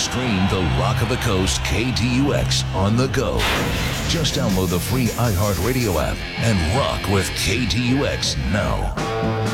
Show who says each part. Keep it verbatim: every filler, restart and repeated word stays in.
Speaker 1: Stream the Rock of the Coast K T U X on the go. Just download the free iHeartRadio app and rock with K T U X now.